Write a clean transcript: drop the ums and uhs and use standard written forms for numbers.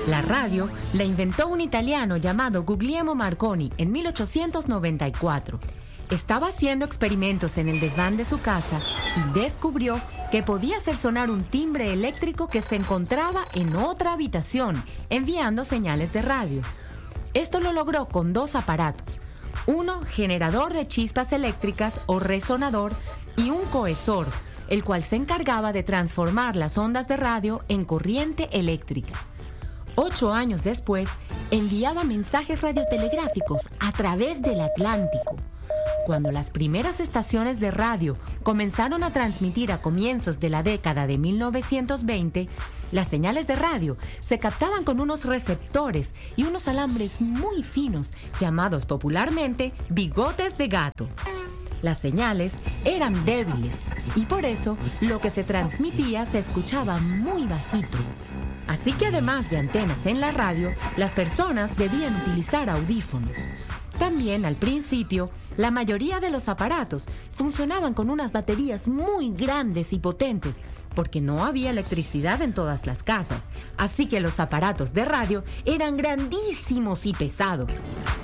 La radio la inventó un italiano llamado Guglielmo Marconi en 1894. Estaba haciendo experimentos en el desván de su casa y descubrió que podía hacer sonar un timbre eléctrico que se encontraba en otra habitación, enviando señales de radio. Esto lo logró con dos aparatos: uno generador de chispas eléctricas o resonador y un cohesor, el cual se encargaba de transformar las ondas de radio en corriente eléctrica. 8 años después, enviaba mensajes radiotelegráficos a través del Atlántico. Cuando las primeras estaciones de radio comenzaron a transmitir a comienzos de la década de 1920, las señales de radio se captaban con unos receptores y unos alambres muy finos, llamados popularmente bigotes de gato. Las señales eran débiles y por eso lo que se transmitía se escuchaba muy bajito. Así que además de antenas en la radio, las personas debían utilizar audífonos. También al principio, la mayoría de los aparatos funcionaban con unas baterías muy grandes y potentes, porque no había electricidad en todas las casas. Así que los aparatos de radio eran grandísimos y pesados.